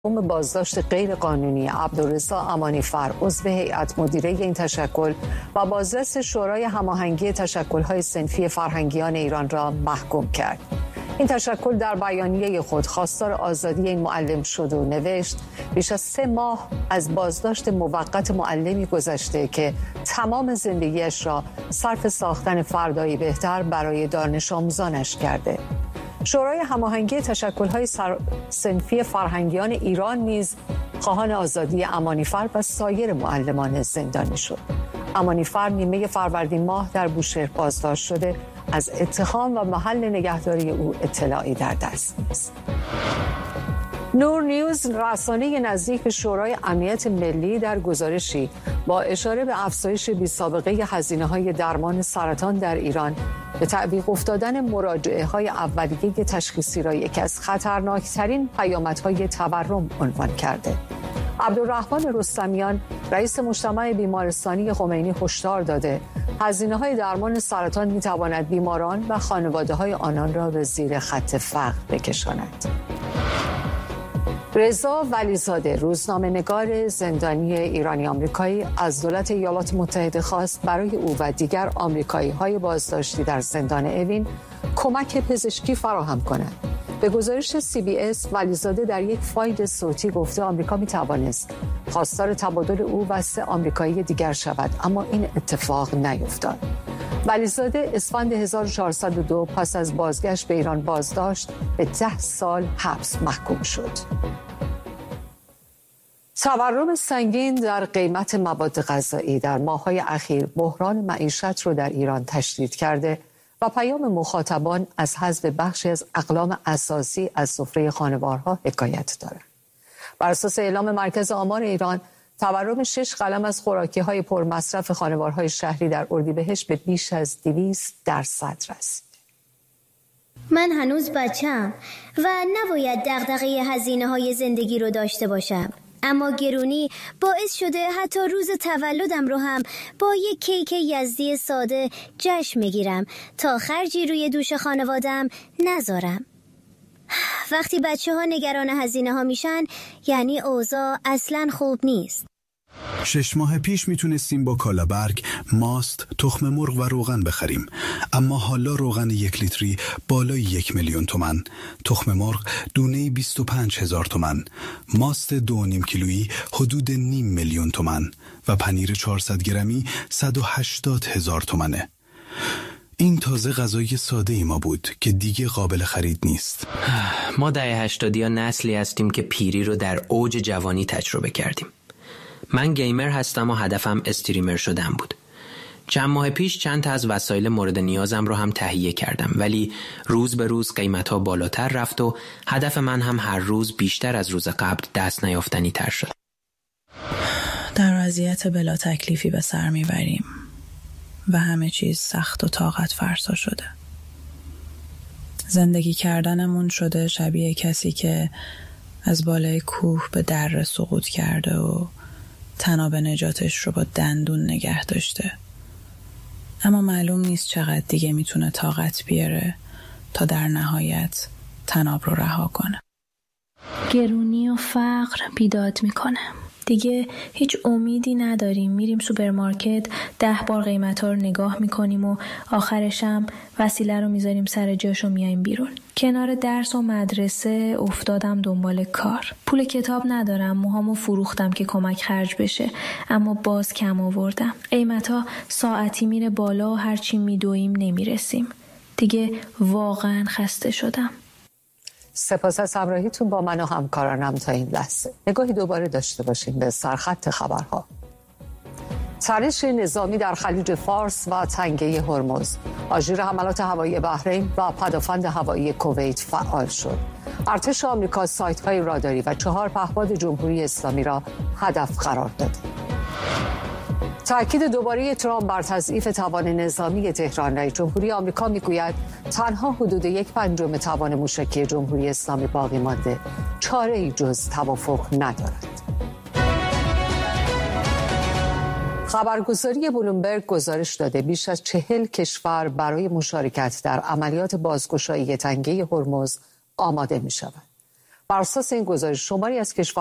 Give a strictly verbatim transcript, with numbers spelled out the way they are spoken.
بازداشت غیرقانونی عبدالرضا امانیفر عضو هیئت مدیره این تشکل و بازرس شورای هماهنگی تشکل‌های صنفی فرهنگیان ایران را محکوم کرد. این تشکل در بیانیه خود خواستار آزادی این معلم شد و نوشت بیش از سه ماه از بازداشت موقت معلمی گذشته که تمام زندگیش را صرف ساختن فردایی بهتر برای دانش آموزانش کرده. شورای هماهنگی تشکل‌های صنفی فرهنگیان ایران نیز خواهان آزادی امانیفر و سایر معلمان زندانی شد. امانیفر نیمه فروردین ماه در بوشهر بازداشت شده، از اتهام و محل نگهداری او اطلاعی در دست نیست. نور نیوز، رسانه نزدیک به شورای امنیت ملی، در گزارشی با اشاره به افزایش بی‌سابقه هزینه‌های درمان سرطان در ایران به تعویق افتادن مراجعه‌های اولیه تشخیصی را یکی از خطرناکترین پیامدهای تورم عنوان کرده. عبدالرحمن رستمیان، رئیس مجتمع بیمارستانی خمینی، هشدار داده هزینه‌های درمان سرطان می‌تواند بیماران و خانواده‌های آنان را به زیر خط فقر بکشاند. رضا ولیزاده، روزنامه‌نگار زندانی ایرانی آمریکایی، از دولت ایالات متحده خواست برای او و دیگر آمریکایی‌های بازداشتی در زندان اوین کمک پزشکی فراهم کند. به گزارش سی بی اس، ولیزاده در یک فایل صوتی گفته آمریکا می‌توانست خواستار تبادل او و سه آمریکایی دیگر شود، اما این اتفاق نیفتاد. ولیزاده اسفند هزار و چهارصد و دو پس از بازگشت به ایران بازداشت به ده سال حبس محکوم شد. تورم سنگین در قیمت مواد غذایی در ماه‌های اخیر بحران معیشت رو در ایران تشدید کرده و پیام مخاطبان از حذف بخشی از اقلام اساسی از سفره خانوارها حکایت دارد. بر اساس اعلام مرکز آمار ایران، تورم شش قلم از خوراکی‌های پرمصرف خانوارهای شهری در اردیبهشت به بیش از دویست درصد رسید. من هنوز بچم و نباید دغدغه هزینه‌های زندگی رو داشته باشم، اما گرونی باعث شده حتی روز تولدم رو هم با یک کیک یزدی ساده جشن میگیرم تا خرجی روی دوش خانوادم نذارم. وقتی بچه ها نگران هزینه ها میشن یعنی اوضاع اصلاً خوب نیست. شش ماه پیش میتونستیم با کالابرگ، ماست، تخم مرغ و روغن بخریم، اما حالا روغن یک لیتری بالای یک میلیون تومن، تخم مرغ دونه‌ای بیست و پنج هزار تومن، ماست دو و نیم کیلویی حدود نیم میلیون تومن و پنیر چهارصد گرمی صد و هشتاد هزار تومنه. این تازه غذای ساده ای ما بود که دیگه قابل خرید نیست. ما دهه هشتادی ها نسلی هستیم که پیری رو در اوج جوانی تجربه کردیم. من گیمر هستم و هدفم استریمر شدن بود. چند ماه پیش چند تا از وسایل مورد نیازم رو هم تهیه کردم، ولی روز به روز قیمت‌ها بالاتر رفت و هدف من هم هر روز بیشتر از روز قبل دست نیافتنی تر شد. در وضعیت بلا تکلیفی به سر میبریم و همه چیز سخت و طاقت فرسا شده. زندگی کردنمون شده شبیه کسی که از بالای کوه به دره سقوط کرده و تناب نجاتش رو با دندون نگه داشته، اما معلوم نیست چقدر دیگه میتونه طاقت بیاره تا در نهایت تناب رو رها کنه. گرونی و فقر بیداد میکنه. دیگه هیچ امیدی نداریم. میریم سوپرمارکت، ده بار قیمت‌ها رو نگاه میکنیم و آخرش هم وسیله رو میذاریم سر جاش و میایم بیرون. کنار درس و مدرسه افتادم دنبال کار. پول کتاب ندارم، موهامو فروختم که کمک خرج بشه، اما باز کم آوردم. قیمت‌ها ساعتی میره بالا و هرچی میدویم نمیرسیم. دیگه واقعا خسته شدم. سپاس از همراهیتون با من و همکارانم تا این لحظه. نگاهی دوباره داشته باشیم به سرخط خبرها. ترش نظامی در خلیج فارس و تنگه هرمز. آژیر حملات هوایی بحرین و پدافند هوایی کویت فعال شد. ارتش آمریکا سایت‌های راداری و چهار پهپاد جمهوری اسلامی را هدف قرار داد. تأکید دوباره ترامپ بر تضعیف توان نظامی تهران. رئیس جمهوری آمریکا میگوید تنها حدود یک پنجم توان موشکی جمهوری اسلامی باقی مانده، چاره‌ای جز توافق ندارد. خبرگزاری بلومبرگ گزارش داده بیش از چهل کشور برای مشارکت در عملیات بازگشایی تنگه هرمز آماده می شود. بر اساس این گزارش شماری از کشور